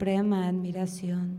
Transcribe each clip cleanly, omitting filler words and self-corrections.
suprema admiración.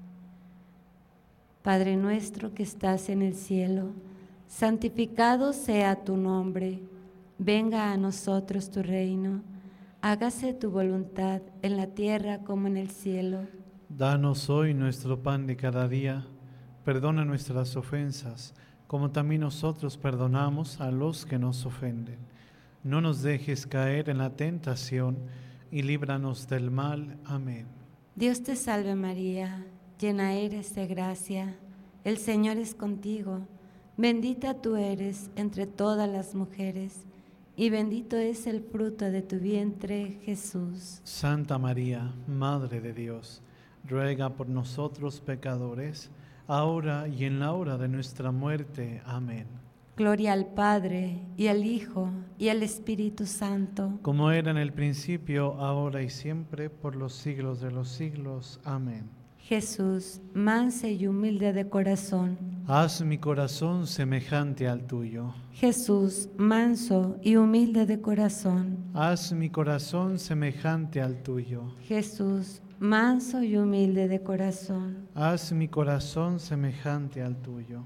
Padre nuestro que estás en el cielo, santificado sea tu nombre. Venga a nosotros tu reino. Hágase tu voluntad en la tierra como en el cielo. Danos hoy nuestro pan de cada día. Perdona nuestras ofensas, como también nosotros perdonamos a los que nos ofenden. No nos dejes caer en la tentación y líbranos del mal. Amén. Dios te salve María, llena eres de gracia, el Señor es contigo. Bendita tú eres entre todas las mujeres, y bendito es el fruto de tu vientre, Jesús. Santa María, Madre de Dios, ruega por nosotros pecadores, ahora y en la hora de nuestra muerte. Amén. Gloria al Padre, y al Hijo, y al Espíritu Santo. Como era en el principio, ahora y siempre, por los siglos de los siglos. Amén. Jesús, manso y humilde de corazón. Haz mi corazón semejante al tuyo. Jesús, manso y humilde de corazón. Haz mi corazón semejante al tuyo. Jesús, manso y humilde de corazón. Haz mi corazón semejante al tuyo.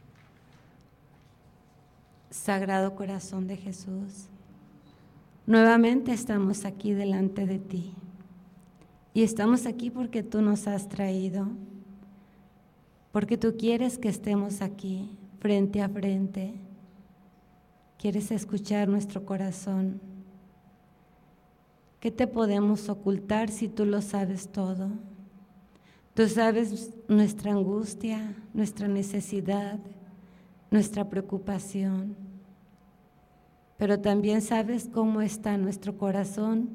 Sagrado Corazón de Jesús, nuevamente estamos aquí delante de ti. Y estamos aquí porque tú nos has traído, porque tú quieres que estemos aquí, frente a frente. Quieres escuchar nuestro corazón. ¿Qué te podemos ocultar si tú lo sabes todo? Tú sabes nuestra angustia, nuestra necesidad, nuestra preocupación, pero también sabes cómo está nuestro corazón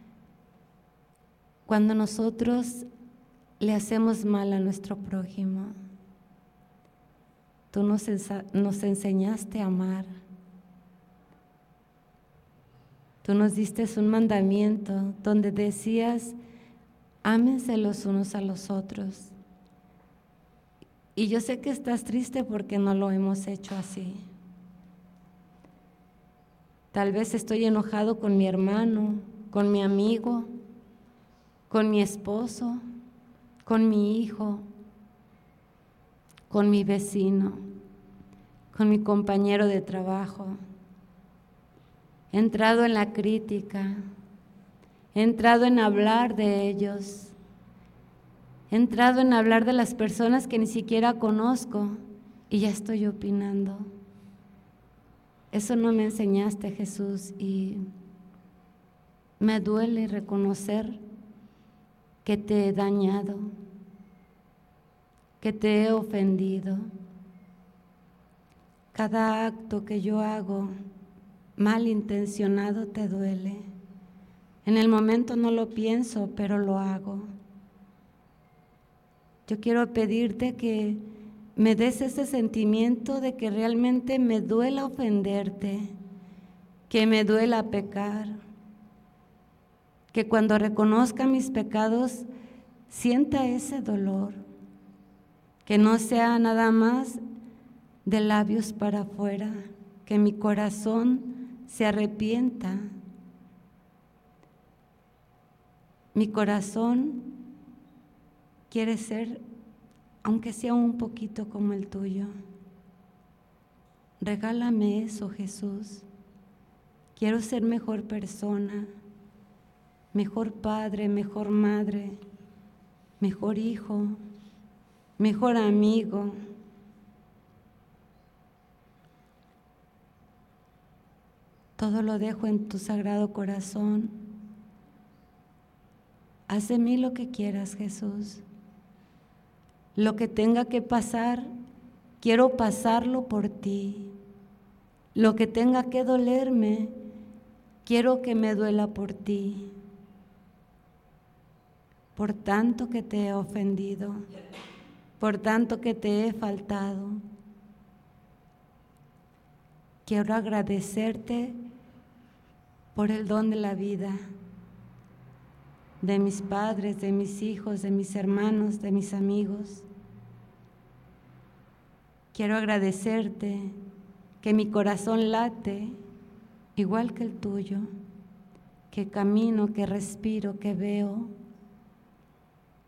cuando nosotros le hacemos mal a nuestro prójimo. Tú nos enseñaste a amar. Tú nos diste un mandamiento donde decías, ámense los unos a los otros. Y yo sé que estás triste porque no lo hemos hecho así. Tal vez estoy enojado con mi hermano, con mi amigo, con mi esposo, con mi hijo, con mi vecino, con mi compañero de trabajo. He entrado en la crítica, he entrado en hablar de ellos, he entrado en hablar de las personas que ni siquiera conozco y ya estoy opinando. Eso no me enseñaste, Jesús, y me duele reconocer que te he dañado, que te he ofendido. Cada acto que yo hago malintencionado te duele. En el momento no lo pienso, pero lo hago. Yo quiero pedirte que me des ese sentimiento de que realmente me duela ofenderte, que me duela pecar, que cuando reconozca mis pecados sienta ese dolor, que no sea nada más de labios para afuera, que mi corazón se arrepienta. Mi corazón quiere ser, aunque sea un poquito como el tuyo. Regálame eso, Jesús. Quiero ser mejor persona, mejor padre, mejor madre, mejor hijo, mejor amigo. Todo lo dejo en tu sagrado corazón. Haz de mí lo que quieras, Jesús. Lo que tenga que pasar, quiero pasarlo por ti. Lo que tenga que dolerme, quiero que me duela por ti. Por tanto que te he ofendido, por tanto que te he faltado. Quiero agradecerte por el don de la vida, de mis padres, de mis hijos, de mis hermanos, de mis amigos. Quiero agradecerte que mi corazón late igual que el tuyo, que camino, que respiro, que veo.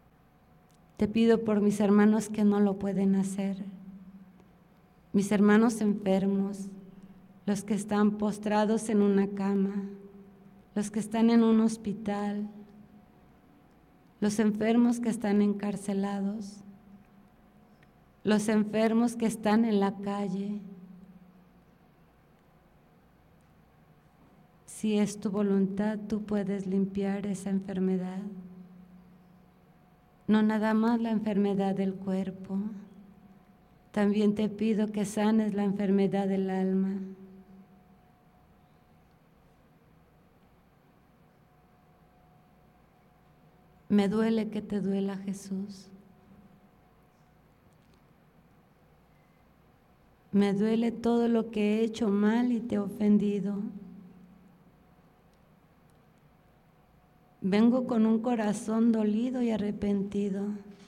Te pido por mis hermanos que no lo pueden hacer, mis hermanos enfermos, los que están postrados en una cama, los que están en un hospital, los enfermos que están encarcelados, los enfermos que están en la calle. Si es tu voluntad, tú puedes limpiar esa enfermedad. No nada más la enfermedad del cuerpo, también te pido que sanes la enfermedad del alma. Me duele que te duela, Jesús. Me duele todo lo que he hecho mal y te he ofendido. Vengo con un corazón dolido y arrepentido.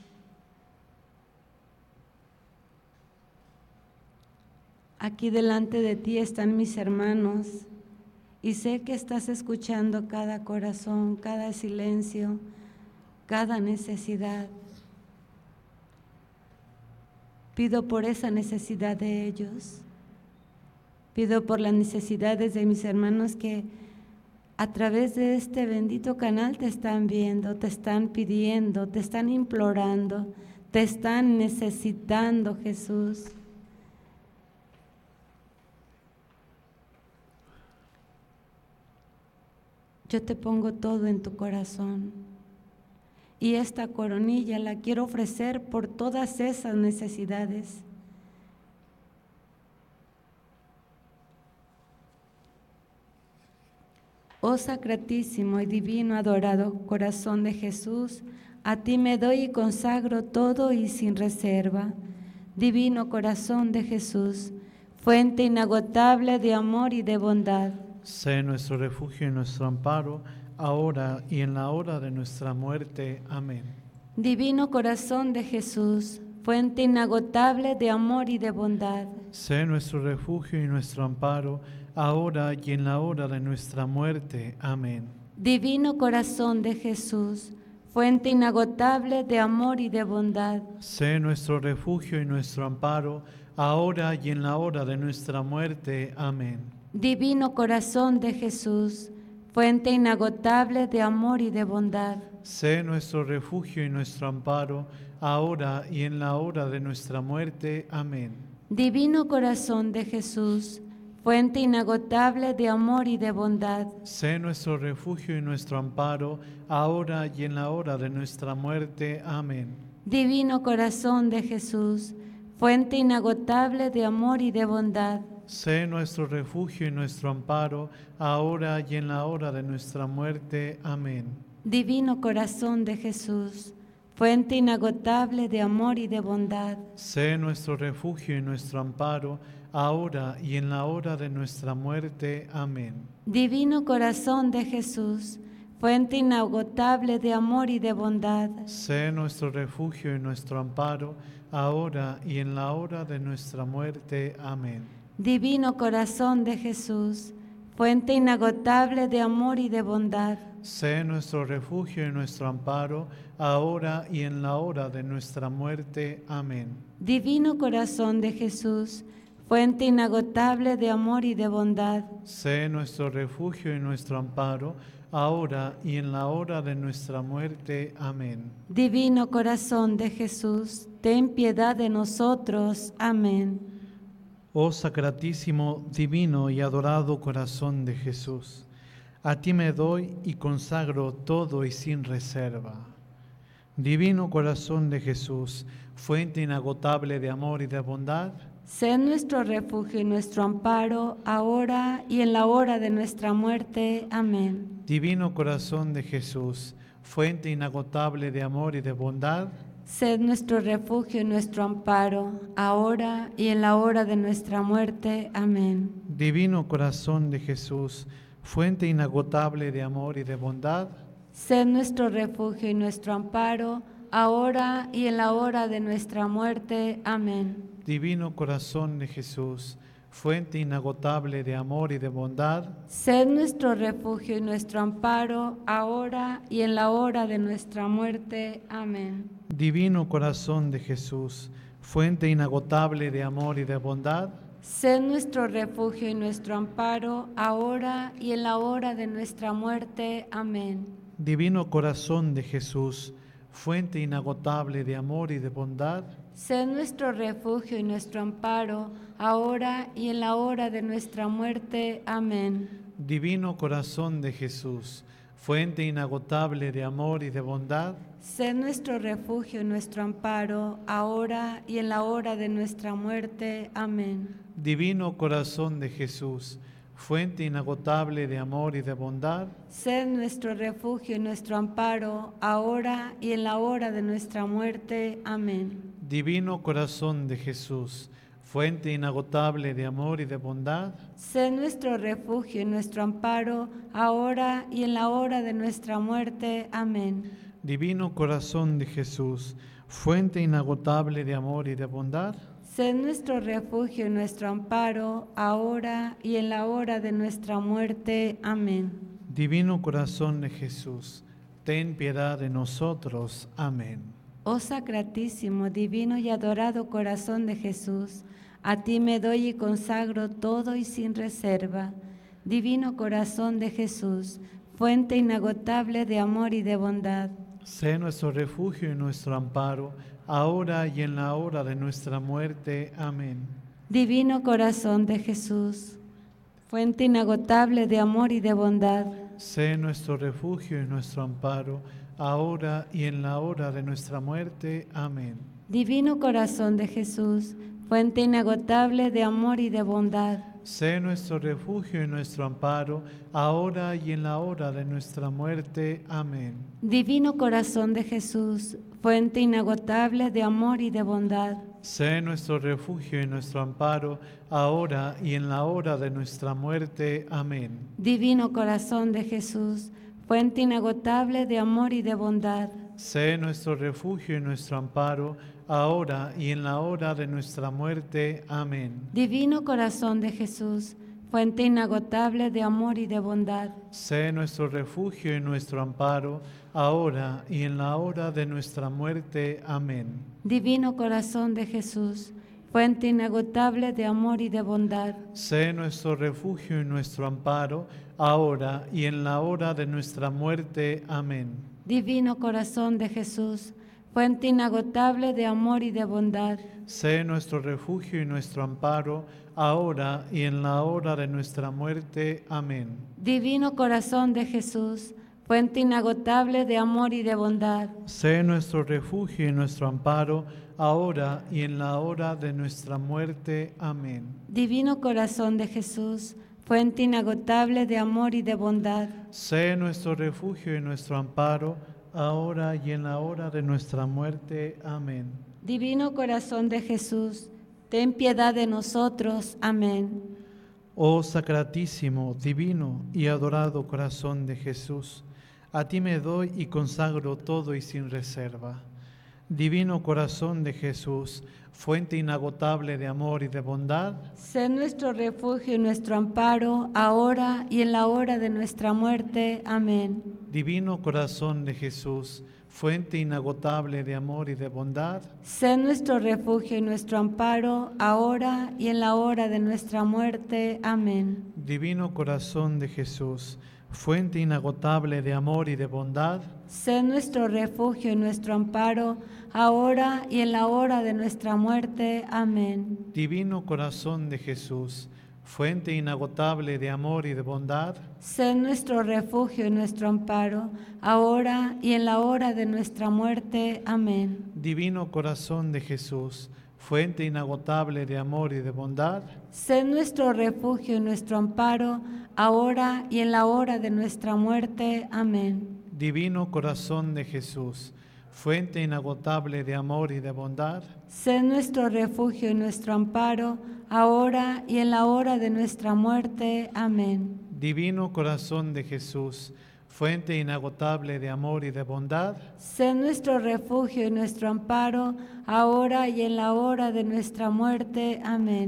Aquí delante de ti están mis hermanos y sé que estás escuchando cada corazón, cada silencio, cada necesidad. Pido por esa necesidad de ellos. Pido por las necesidades de mis hermanos que a través de este bendito canal te están viendo, te están pidiendo, te están implorando, te están necesitando, Jesús. Yo te pongo todo en tu corazón y esta coronilla la quiero ofrecer por todas esas necesidades. Oh sacratísimo y divino adorado corazón de Jesús, a ti me doy y consagro todo y sin reserva. Divino corazón de Jesús, fuente inagotable de amor y de bondad. Sé nuestro refugio y nuestro amparo, ahora y en la hora de nuestra muerte. Amén. Divino corazón de Jesús, fuente inagotable de amor y de bondad. Sé nuestro refugio y nuestro amparo, ahora y en la hora de nuestra muerte. Amén. Divino corazón de Jesús, fuente inagotable de amor y de bondad. Sé nuestro refugio y nuestro amparo, ahora y en la hora de nuestra muerte. Amén. Divino corazón de Jesús, fuente inagotable de amor y de bondad. Sé nuestro refugio y nuestro amparo, ahora y en la hora de nuestra muerte. Amén. Divino corazón de Jesús, fuente inagotable de amor y de bondad. Sé nuestro refugio y nuestro amparo, ahora y en la hora de nuestra muerte. Amén. Divino corazón de Jesús, fuente inagotable de amor y de bondad. Sé nuestro refugio y nuestro amparo, ahora y en la hora de nuestra muerte. Amén. Divino corazón de Jesús, fuente inagotable de amor y de bondad. Sé nuestro refugio y nuestro amparo, ahora y en la hora de nuestra muerte. Amén. Divino corazón de Jesús, fuente inagotable de amor y de bondad. Sé nuestro refugio y nuestro amparo, ahora y en la hora de nuestra muerte. Amén. Divino corazón de Jesús, fuente inagotable de amor y de bondad. Sé nuestro refugio y nuestro amparo, ahora y en la hora de nuestra muerte. Amén. Divino corazón de Jesús, fuente inagotable de amor y de bondad. Sé nuestro refugio y nuestro amparo, ahora y en la hora de nuestra muerte. Amén. Divino corazón de Jesús, ten piedad de nosotros. Amén. Oh sacratísimo, divino y adorado corazón de Jesús, a ti me doy y consagro todo y sin reserva. Divino corazón de Jesús, fuente inagotable de amor y de bondad, sé nuestro refugio y nuestro amparo, ahora y en la hora de nuestra muerte. Amén. Divino corazón de Jesús, fuente inagotable de amor y de bondad, sed nuestro refugio y nuestro amparo, ahora y en la hora de nuestra muerte. Amén. Divino corazón de Jesús, fuente inagotable de amor y de bondad, sed nuestro refugio y nuestro amparo, ahora y en la hora de nuestra muerte. Amén. Divino corazón de Jesús, fuente inagotable de amor y de bondad. Sed nuestro refugio y nuestro amparo, ahora y en la hora de nuestra muerte. Amén. Divino corazón de Jesús, fuente inagotable de amor y de bondad. Sed nuestro refugio y nuestro amparo, ahora y en la hora de nuestra muerte. Amén. Divino corazón de Jesús, fuente inagotable de amor y de bondad. Sed nuestro refugio y nuestro amparo, ahora y en la hora de nuestra muerte. Amén. Divino corazón de Jesús, fuente inagotable de amor y de bondad. Sed nuestro refugio y nuestro amparo, ahora y en la hora de nuestra muerte. Amén. Divino corazón de Jesús, fuente inagotable de amor y de bondad. Sed nuestro refugio y nuestro amparo, ahora y en la hora de nuestra muerte. Amén. Divino corazón de Jesús, fuente inagotable de amor y de bondad. Sed nuestro refugio y nuestro amparo, ahora y en la hora de nuestra muerte. Amén. Divino corazón de Jesús, fuente inagotable de amor y de bondad. Sed nuestro refugio y nuestro amparo, ahora y en la hora de nuestra muerte. Amén. Divino corazón de Jesús, ten piedad de nosotros. Amén. Oh sacratísimo, divino y adorado corazón de Jesús, a ti me doy y consagro todo y sin reserva. Divino corazón de Jesús, fuente inagotable de amor y de bondad. Sé nuestro refugio y nuestro amparo, ahora y en la hora de nuestra muerte. Amén. Divino corazón de Jesús, fuente inagotable de amor y de bondad. Sé nuestro refugio y nuestro amparo, ahora y en la hora de nuestra muerte. Amén. Divino corazón de Jesús, fuente inagotable de amor y de bondad. Sé nuestro refugio y nuestro amparo, ahora y en la hora de nuestra muerte. Amén. Divino corazón de Jesús, fuente inagotable de amor y de bondad. Sé nuestro refugio y nuestro amparo, ahora y en la hora de nuestra muerte. Amén. Divino corazón de Jesús, fuente inagotable de amor y de bondad. Sé nuestro refugio y nuestro amparo, ahora y en la hora de nuestra muerte. Amén. Divino corazón de Jesús, fuente inagotable de amor y de bondad. Sé nuestro refugio y nuestro amparo, ahora y en la hora de nuestra muerte. Amén. Divino corazón de Jesús, fuente inagotable de amor y de bondad. Sé nuestro refugio y nuestro amparo, ahora y en la hora de nuestra muerte. Amén. Divino corazón de Jesús, fuente inagotable de amor y de bondad. Sé nuestro refugio y nuestro amparo, ahora y en la hora de nuestra muerte. Amén. Divino corazón de Jesús, fuente inagotable de amor y de bondad. Sé nuestro refugio y nuestro amparo, ahora y en la hora de nuestra muerte. Amén. Divino corazón de Jesús, fuente inagotable de amor y de bondad. Sé nuestro refugio y nuestro amparo, ahora y en la hora de nuestra muerte. Amén. Divino corazón de Jesús, ten piedad de nosotros. Amén. Oh sacratísimo, divino y adorado corazón de Jesús, a ti me doy y consagro todo y sin reserva. Divino corazón de Jesús, fuente inagotable de amor y de bondad. Sé nuestro refugio y nuestro amparo, ahora y en la hora de nuestra muerte. Amén. Divino corazón de Jesús, fuente inagotable de amor y de bondad. Sé nuestro refugio y nuestro amparo, ahora y en la hora de nuestra muerte. Amén. Divino corazón de Jesús, fuente inagotable de amor y de bondad. Sé nuestro refugio y nuestro amparo, ahora y en la hora de nuestra muerte. Amén. Divino corazón de Jesús, fuente inagotable de amor y de bondad. Sé nuestro refugio y nuestro amparo, ahora y en la hora de nuestra muerte. Amén. Divino corazón de Jesús, fuente inagotable de amor y de bondad. Sé nuestro refugio y nuestro amparo, ahora y en la hora de nuestra muerte. Amén. Divino corazón de Jesús, fuente inagotable de amor y de bondad. Sé nuestro refugio y nuestro amparo, ahora y en la hora de nuestra muerte. Amén. Divino corazón de Jesús, fuente inagotable de amor y de bondad. Sé nuestro refugio y nuestro amparo, ahora y en la hora de nuestra muerte. Amén.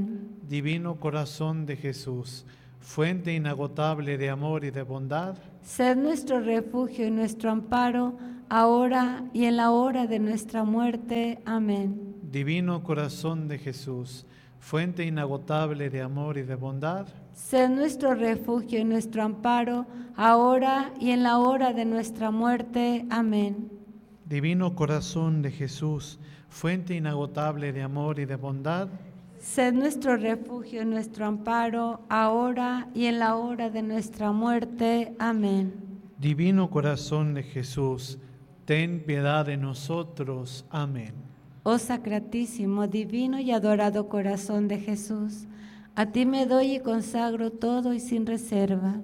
Divino corazón de Jesús, fuente inagotable de amor y de bondad, sed nuestro refugio y nuestro amparo, ahora y en la hora de nuestra muerte. Amén. Divino corazón de Jesús, fuente inagotable de amor y de bondad, sed nuestro refugio y nuestro amparo, ahora y en la hora de nuestra muerte. Amén. Divino corazón de Jesús, fuente inagotable de amor y de bondad, sed nuestro refugio y nuestro amparo, ahora y en la hora de nuestra muerte. Amén. Divino corazón de Jesús, ten piedad de nosotros. Amén. Oh sacratísimo, divino y adorado corazón de Jesús, a ti me doy y consagro todo y sin reserva.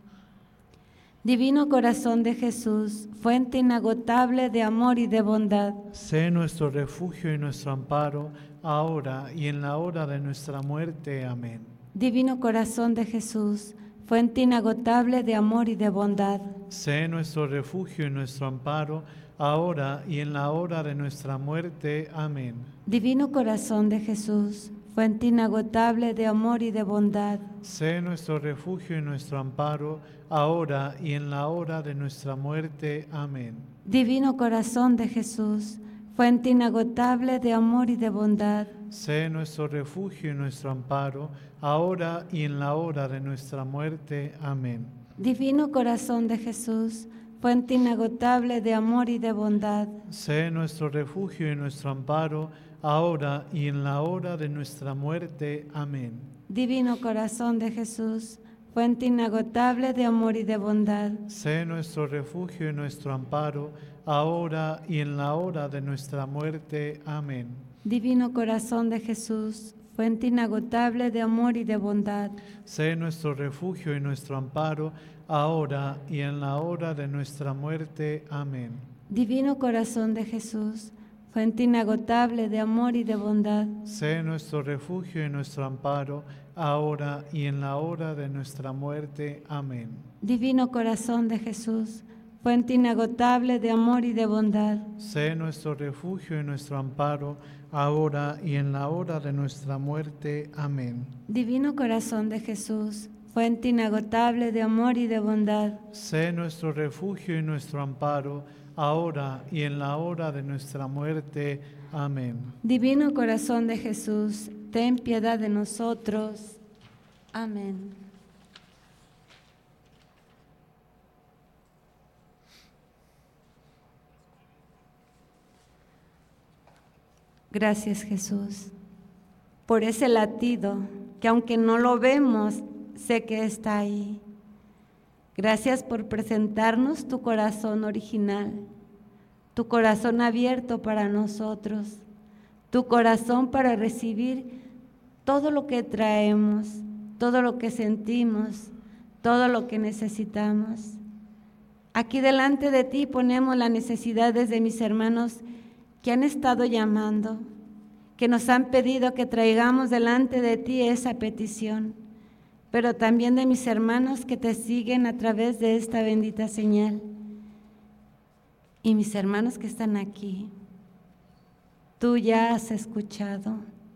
Divino corazón de Jesús, fuente inagotable de amor y de bondad, sé nuestro refugio y nuestro amparo, ahora y en la hora de nuestra muerte. Amén. Divino corazón de Jesús, fuente inagotable de amor y de bondad, sé nuestro refugio y nuestro amparo, ahora y en la hora de nuestra muerte. Amén. Divino corazón de Jesús, fuente inagotable de amor y de bondad, sé nuestro refugio y nuestro amparo, ahora y en la hora de nuestra muerte. Amén. Divino corazón de Jesús, fuente inagotable de amor y de bondad, sé nuestro refugio y nuestro amparo, ahora y en la hora de nuestra muerte. Amén. Divino corazón de Jesús, fuente inagotable de amor y de bondad, sé nuestro refugio y nuestro amparo, ahora y en la hora de nuestra muerte. Amén. Divino corazón de Jesús, fuente inagotable de amor y de bondad, sé nuestro refugio y nuestro amparo, ahora y en la hora de nuestra muerte. Amén. Divino corazón de Jesús, fuente inagotable de amor y de bondad, sé nuestro refugio y nuestro amparo, ahora y en la hora de nuestra muerte. Amén. Divino corazón de Jesús, fuente inagotable de amor y de bondad, sé nuestro refugio y nuestro amparo, ahora y en la hora de nuestra muerte. Amén. Divino corazón de Jesús, fuente inagotable de amor y de bondad, sé nuestro refugio y nuestro amparo, ahora y en la hora de nuestra muerte. Amén. Divino corazón de Jesús, fuente inagotable de amor y de bondad, sé nuestro refugio y nuestro amparo, ahora y en la hora de nuestra muerte. Amén. Divino corazón de Jesús, ten piedad de nosotros. Amén. Gracias, Jesús, por ese latido que aunque no lo vemos, sé que está ahí. Gracias por presentarnos tu corazón original, tu corazón abierto para nosotros, tu corazón para recibir todo lo que traemos, todo lo que sentimos, todo lo que necesitamos. Aquí delante de ti ponemos las necesidades de mis hermanos que han estado llamando, que nos han pedido que traigamos delante de ti esa petición, pero también de mis hermanos que te siguen a través de esta bendita señal. Y mis hermanos que están aquí, tú ya has escuchado.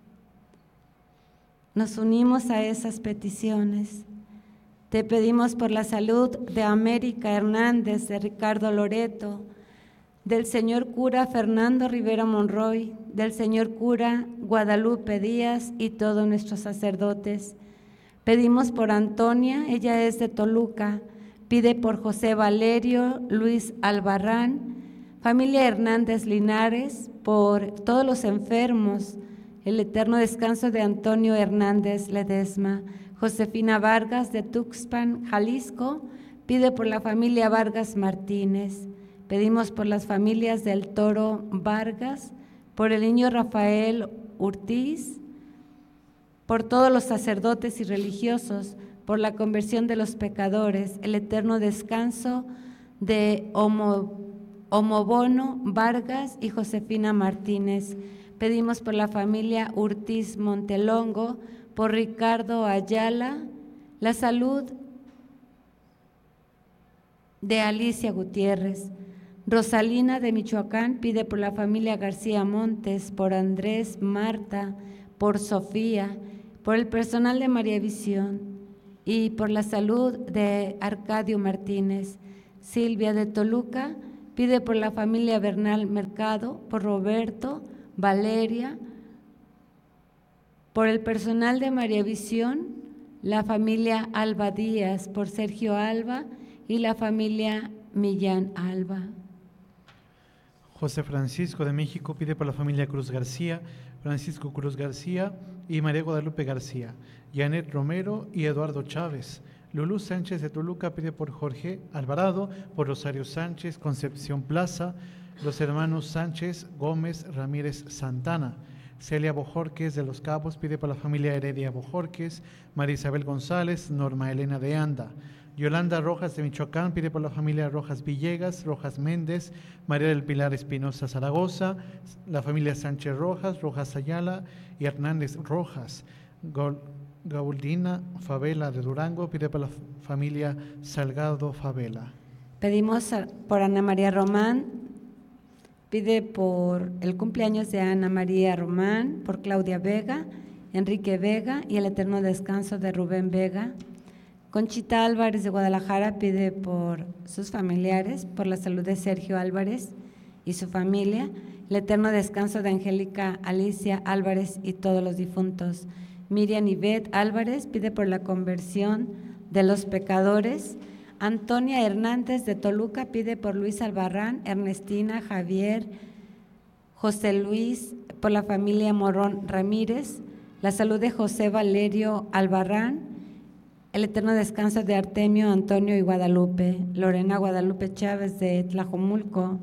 Nos unimos a esas peticiones. Te pedimos por la salud de América Hernández, de Ricardo Loreto, del señor cura Fernando Rivera Monroy, del señor cura Guadalupe Díaz y todos nuestros sacerdotes. Pedimos por Antonia, ella es de Toluca, pide por José Valerio, Luis Albarrán, familia Hernández Linares, por todos los enfermos, el eterno descanso de Antonio Hernández Ledesma. Josefina Vargas de Tuxpan, Jalisco, pide por la familia Vargas Martínez. Pedimos por las familias del Toro Vargas, por el niño Rafael Ortiz, por todos los sacerdotes y religiosos, por la conversión de los pecadores, el eterno descanso de Homobono Vargas y Josefina Martínez. Pedimos por la familia Ortiz Montelongo, por Ricardo Ayala, la salud de Alicia Gutiérrez. Rosalina de Michoacán pide por la familia García Montes, por Andrés, Marta, por Sofía, por el personal de María Visión y por la salud de Arcadio Martínez. Silvia de Toluca pide por la familia Bernal Mercado, por Roberto, Valeria, por el personal de María Visión, la familia Alba Díaz, por Sergio Alba y la familia Millán Alba. José Francisco de México pide por la familia Cruz García, Francisco Cruz García y María Guadalupe García, Janet Romero y Eduardo Chávez. Lulú Sánchez de Toluca pide por Jorge Alvarado, por Rosario Sánchez, Concepción Plaza, los hermanos Sánchez, Gómez, Ramírez, Santana. Celia Bojorques de Los Cabos pide por la familia Heredia Bojorques, María Isabel González, Norma Elena de Anda. Yolanda Rojas de Michoacán pide por la familia Rojas Villegas, Rojas Méndez, María del Pilar Espinosa Zaragoza, la familia Sánchez Rojas, Rojas Ayala y Hernández Rojas. Gaudina Favela de Durango pide por la familia Salgado Favela. Pedimos por Ana María Román, pide por el cumpleaños de Ana María Román, por Claudia Vega, Enrique Vega y el eterno descanso de Rubén Vega. Conchita Álvarez de Guadalajara pide por sus familiares, por la salud de Sergio Álvarez y su familia, el eterno descanso de Angélica Alicia Álvarez y todos los difuntos. Miriam Ivette Álvarez pide por la conversión de los pecadores. Antonia Hernández de Toluca pide por Luis Albarrán, Ernestina, Javier, José Luis, por la familia Morón Ramírez, la salud de José Valerio Albarrán, el eterno descanso de Artemio, Antonio y Guadalupe. Lorena Guadalupe Chávez de Tlajomulco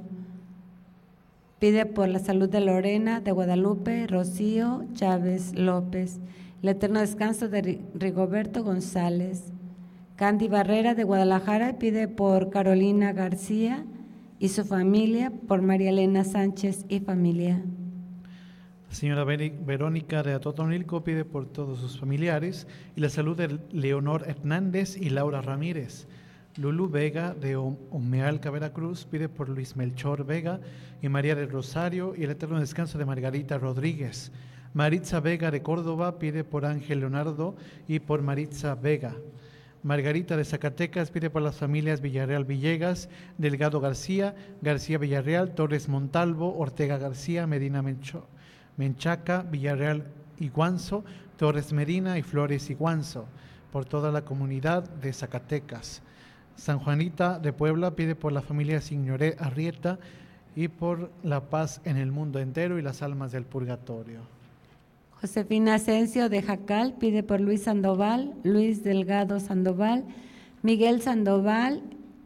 pide por la salud de Lorena de Guadalupe, Rocío Chávez López, el eterno descanso de Rigoberto González. Candy Barrera de Guadalajara pide por Carolina García y su familia, por María Elena Sánchez y familia. Señora Verónica de Atotonilco pide por todos sus familiares y la salud de Leonor Hernández y Laura Ramírez. Lulú Vega de Omealca, Veracruz pide por Luis Melchor Vega y María del Rosario y el eterno descanso de Margarita Rodríguez. Maritza Vega de Córdoba pide por Ángel Leonardo y por Maritza Vega. Margarita de Zacatecas pide por las familias Villarreal Villegas, Delgado García, García Villarreal, Torres Montalvo, Ortega García, Medina Menchaca, Villarreal Iguanzo, Torres Medina y Flores Iguanzo, por toda la comunidad de Zacatecas. San Juanita de Puebla pide por la familia Signoré Arrieta y por la paz en el mundo entero y las almas del purgatorio. Josefina Asensio de Jacal pide por Luis Sandoval, Luis Delgado Sandoval, Miguel Sandoval,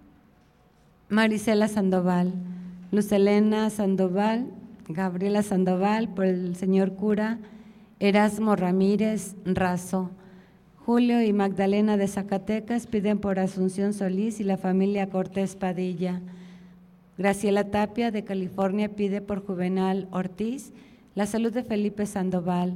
Marisela Sandoval, Luz Elena Sandoval, Gabriela Sandoval, por el señor cura Erasmo Ramírez Razo. Julio y Magdalena de Zacatecas piden por Asunción Solís y la familia Cortés Padilla. Graciela Tapia de California pide por Juvenal Ortiz, la salud de Felipe Sandoval.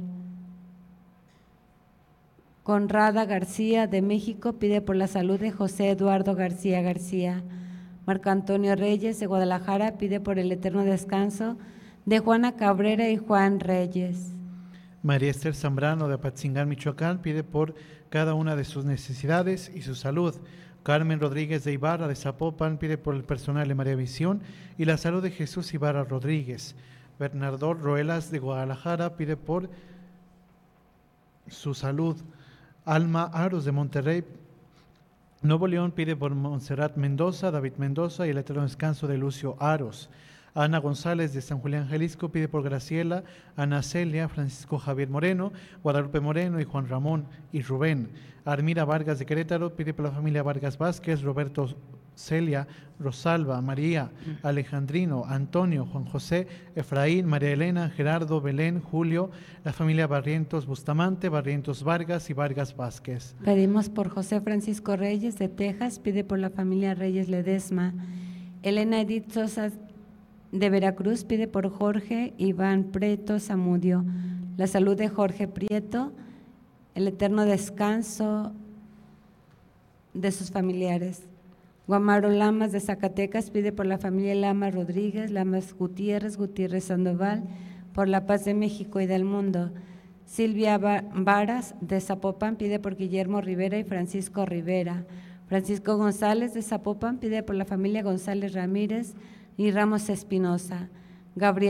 Conrada García de México pide por la salud de José Eduardo García García. Marco Antonio Reyes de Guadalajara pide por el eterno descanso de Juana Cabrera y Juan Reyes. María Esther Zambrano de Apatzingán, Michoacán pide por cada una de sus necesidades y su salud. Carmen Rodríguez de Ibarra de Zapopan pide por el personal de María Visión y la salud de Jesús Ibarra Rodríguez. Bernardo Roelas de Guadalajara pide por su salud. Alma Aros de Monterrey, Nuevo León pide por Montserrat Mendoza, David Mendoza y el eterno descanso de Lucio Aros. Ana González de San Julián, Jalisco pide por Graciela, Ana Celia, Francisco Javier Moreno, Guadalupe Moreno y Juan Ramón y Rubén. Armira Vargas de Querétaro pide por la familia Vargas Vázquez, Roberto, Celia, Rosalba, María, Alejandrino, Antonio, Juan José, Efraín, María Elena, Gerardo, Belén, Julio, la familia Barrientos Bustamante, Barrientos Vargas y Vargas Vázquez. Pedimos por José Francisco Reyes de Texas, pide por la familia Reyes Ledesma. Elena Edith Sosa de Veracruz pide por Jorge Iván Prieto Zamudio, la salud de Jorge Prieto, el eterno descanso de sus familiares. Guamaro Lamas de Zacatecas pide por la familia Lamas Rodríguez, Lamas Gutiérrez, Gutiérrez Sandoval, por la paz de México y del mundo. Silvia Varas de Zapopan pide por Guillermo Rivera y Francisco Rivera. Francisco González de Zapopan pide por la familia González Ramírez y Ramos Espinosa. Gabriel